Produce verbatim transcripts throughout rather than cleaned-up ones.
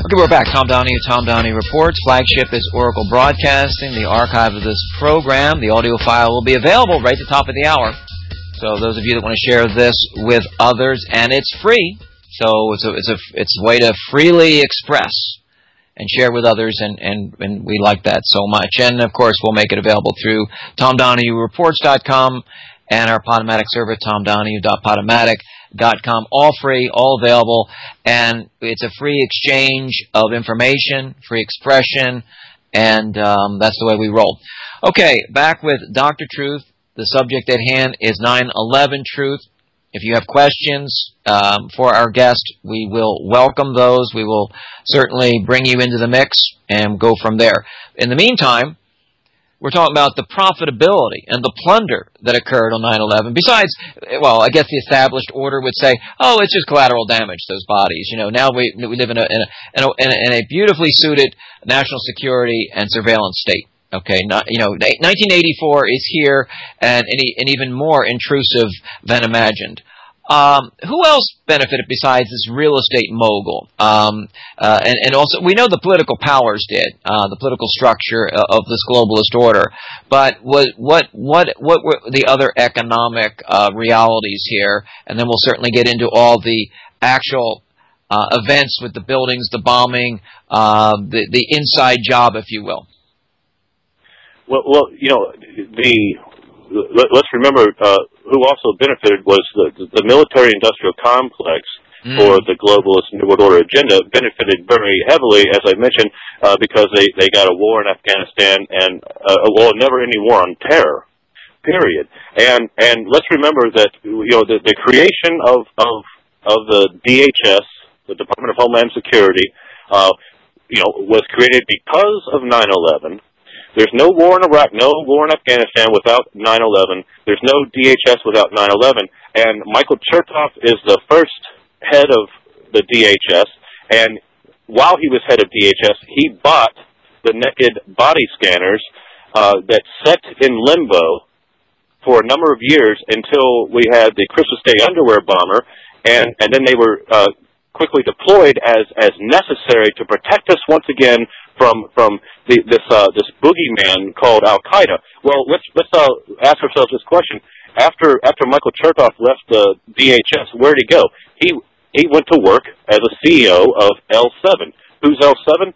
Okay, we're back. Tom Donahue, Tom Donahue Reports. Flagship is Oracle Broadcasting. The archive of this program, the audio file, will be available right at the top of the hour. So those of you that want to share this with others, and it's free, so it's a it's a it's a way to freely express and share with others, and, and, and we like that so much. And of course, we'll make it available through Tom Donahue Reports dot com and our Podomatic server, Tom Donahue dot podomatic dot com. All free, all available, and it's a free exchange of information, free expression, and um, that's the way we roll. Okay, back with Doctor Truth. The subject at hand is nine eleven Truth. If you have questions um, for our guest, we will welcome those. We will certainly bring you into the mix and go from there. In the meantime, we're talking about the profitability and the plunder that occurred on nine eleven. Besides, well, I guess the established order would say, oh, it's just collateral damage, those bodies. You know, now we we live in a in a, in a, in a, in a beautifully suited national security and surveillance state. Okay, not, you know, nineteen eighty-four is here, and, and, and even more intrusive than imagined. Um, who else benefited besides this real estate mogul? Um, uh, and, and also, we know the political powers did, uh, the political structure of this globalist order. But what what what what were the other economic uh, realities here? And then we'll certainly get into all the actual uh, events with the buildings, the bombing, uh, the the inside job, if you will. Well, well, you know, the let, let's remember uh, who also benefited was the, the military-industrial complex mm. for the globalist New World Order agenda benefited very heavily, as I mentioned, uh, because they, they got a war in Afghanistan and uh, well, never any war on terror, period. And and let's remember that you know the, the creation of of of the D H S, the Department of Homeland Security, uh, you know, was created because of nine eleven. There's no war in Iraq, no war in Afghanistan without nine eleven. There's no D H S without nine eleven. And Michael Chertoff is the first head of the D H S. And while he was head of D H S, he bought the naked body scanners uh, that sat in limbo for a number of years until we had the Christmas Day underwear bomber. And, and then they were uh, quickly deployed as, as necessary to protect us once again from from the, this uh, this boogeyman called Al Qaeda. Well, let's let's uh, ask ourselves this question: after after Michael Chertoff left the D H S, where did he go? He he went to work as a C E O of L seven. Who's L seven?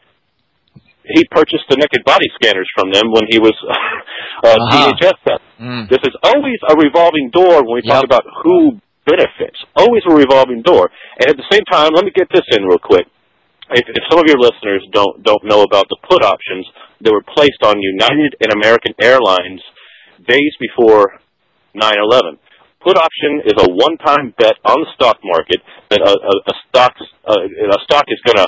He purchased the naked body scanners from them when he was uh, uh-huh. D H S. Mm. This is always a revolving door when we talk yep. about who benefits. Always a revolving door. And at the same time, let me get this in real quick. If, if some of your listeners don't don't know about the put options that were placed on United and American Airlines days before nine eleven, put option is a one-time bet on the stock market that a, a, a stock a, a stock is going to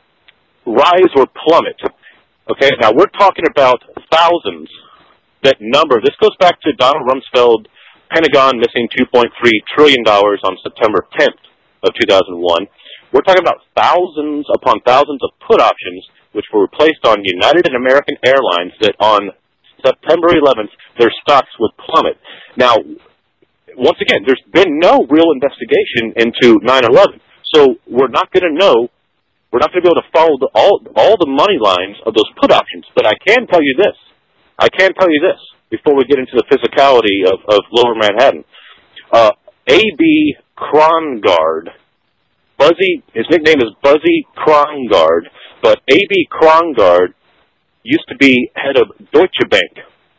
rise or plummet. Okay, now we're talking about thousands. That number. This goes back to Donald Rumsfeld, Pentagon missing two point three trillion dollars on September tenth of two thousand one. We're talking about thousands upon thousands of put options which were placed on United and American Airlines that on September eleventh, their stocks would plummet. Now, once again, there's been no real investigation into nine eleven, so we're not going to know, we're not going to be able to follow the, all, all the money lines of those put options. But I can tell you this, I can tell you this, before we get into the physicality of, of Lower Manhattan. Uh, A B Krongard, Buzzy, his nickname is Buzzy Krongard, but A B Krongard used to be head of Deutsche Bank.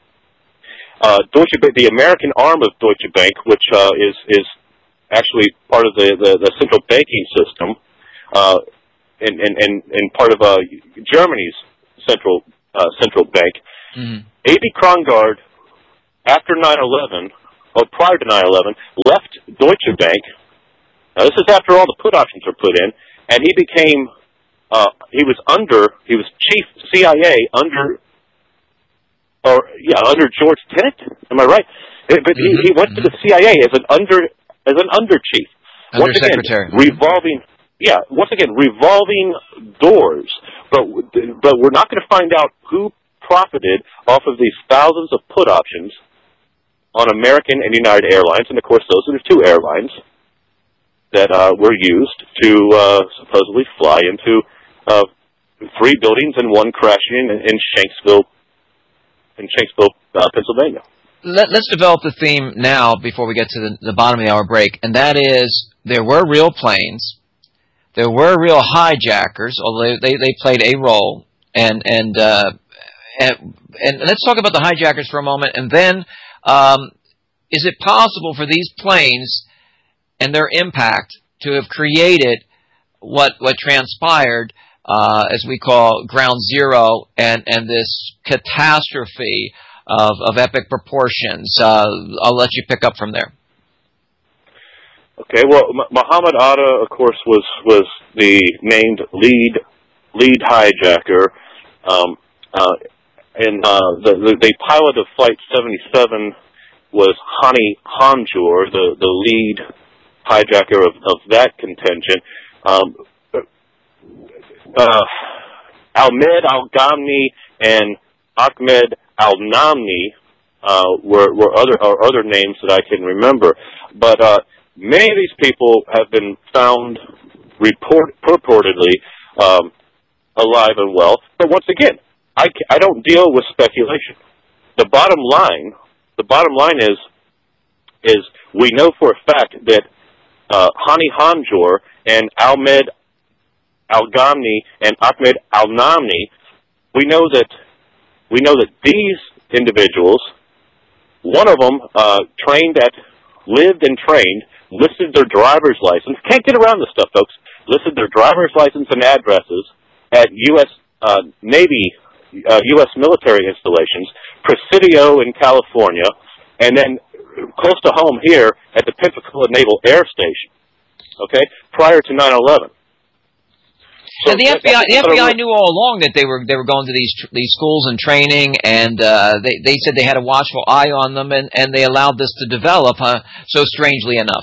Uh, Deutsche Bank, the American arm of Deutsche Bank, which uh, is is actually part of the, the, the central banking system, uh, and, and, and, and part of uh, Germany's central uh, central bank. Mm-hmm. A B Krongard, after nine eleven, or prior to nine eleven, left Deutsche Bank. Now, this is after all the put options were put in, and he became, uh, he was under, he was chief C I A under, or, yeah, under George Tenet, am I right? But mm-hmm. he, he went mm-hmm. to the C I A as an under, as an under chief. Once again, revolving, yeah, once again, revolving doors. But, but we're not going to find out who profited off of these thousands of put options on American and United Airlines, and of course those are the two airlines that uh, were used to uh, supposedly fly into uh, three buildings and one crashing in, in Shanksville, in Shanksville, uh, Pennsylvania. Let, let's develop the theme now before we get to the, the bottom of the hour break, and that is there were real planes, there were real hijackers, although they, they played a role, and and, uh, and and let's talk about the hijackers for a moment, and then um, is it possible for these planes and their impact to have created what what transpired, uh, as we call Ground Zero, and, and this catastrophe of, of epic proportions? Uh, I'll let you pick up from there. Okay, well, M- Muhammad Atta, of course, was was the named lead lead hijacker, um, uh, and uh, the, the the pilot of Flight seventy-seven was Hani Hanjour, the the lead hijacker of, of that contention. Um, uh, Ahmed Al-Ghamdi and Ahmed Al-Namni uh, were were other or other names that I can remember, but uh, many of these people have been found report purportedly um, alive and well. But once again, I, I don't deal with speculation. The bottom line, the bottom line is is we know for a fact that uh, Hani Hanjour and Ahmed Al-Ghamdi and Ahmed Al-Namni, we know that we know that these individuals, one of them uh, trained at, lived and trained, listed their driver's license, can't get around this stuff, folks, listed their driver's license and addresses at U S Uh, Navy, uh, U S military installations, Presidio in California, and then close to home here at the Pensacola Naval Air Station, okay, prior to nine eleven. So the F B I, the F B I knew all along that they were they were going to these these schools and training, and uh, they they said they had a watchful eye on them, and, and they allowed this to develop. Huh, so strangely enough.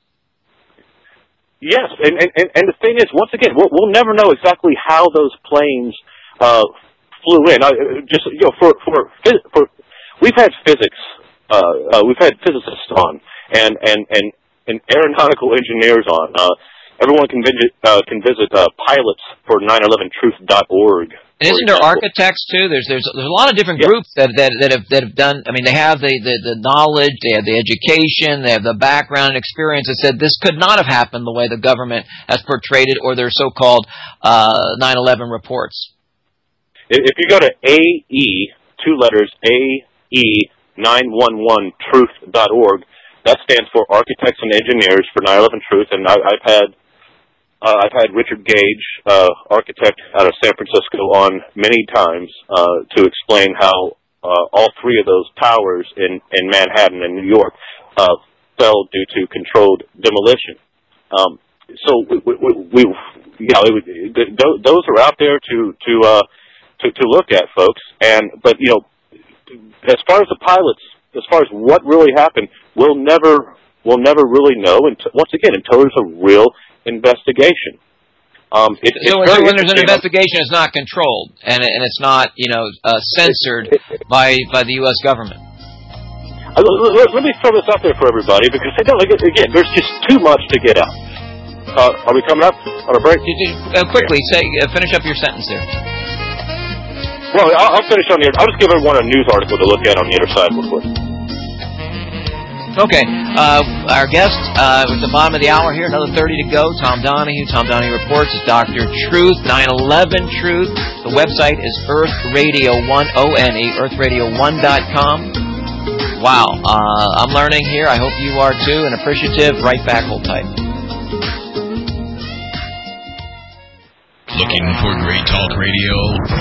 Yes, and and and the thing is, once again, we'll, we'll never know exactly how those planes uh, flew in. I, just you know, for for for we've had physics, uh, uh, we've had physicists on, and and and, and aeronautical engineers on. Uh, Everyone can visit, uh, can visit uh, pilots for nine eleven truth dot org. And isn't there architects too? There's there's there's a lot of different yeah. groups that, that that have that have done. I mean, they have the, the, the knowledge, they have the education, they have the background and experience that said this could not have happened the way the government has portrayed it, or their so-called uh, nine eleven reports. If you go to A E, two letters, A E nine one one truth dot org, that stands for Architects and Engineers for nine eleven Truth, and I, I've had. Uh, I've had Richard Gage, uh, architect out of San Francisco, on many times uh, to explain how uh, all three of those towers in, in Manhattan and New York uh, fell due to controlled demolition. Um, so we, we, we yeah, it, it, those are out there to to, uh, to to look at, folks. And but you know, as far as the pilots, as far as what really happened, we'll never we'll never really know. Until, once again, until there's a real investigation. Um, it, so, so when there's an investigation, it's not controlled, and and it's not you know uh, censored by by the U S government. Uh, let, let me throw this out there for everybody, because they don't, again, there's just too much to get out. Uh, are we coming up on a break? Uh, quickly, say uh, finish up your sentence there. Well, I'll, I'll finish on the. I'll just give everyone a news article to look at on the other side real quick. Okay, uh, our guest uh, at the bottom of the hour here, another thirty to go, Tom Donahue. Tom Donahue Reports is Doctor Truth, nine eleven Truth. The website is Earth Radio one, O N E, earth radio one dot com. Wow, uh, I'm learning here. I hope you are too, and appreciative. Right back, hold tight. Looking for great talk radio?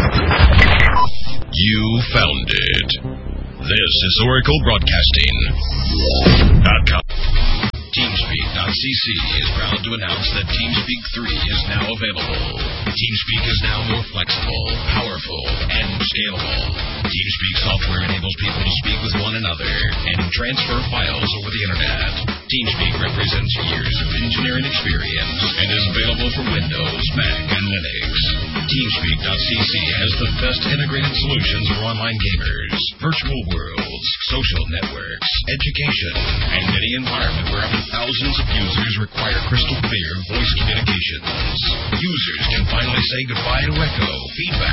You found it. This is Oracle Broadcasting dot com. TeamSpeak dot C C is proud to announce that TeamSpeak three is now available. TeamSpeak is now more flexible, powerful, and scalable. TeamSpeak software enables people to speak with one another and transfer files over the Internet. TeamSpeak represents years of engineering experience and is available for Windows, Mac, and Linux. TeamSpeak dot c c has the best integrated solutions for online gamers, virtual worlds, social networks, education, and any environment where up to thousands of users require crystal clear voice communications. Users can finally say goodbye to echo, feedback,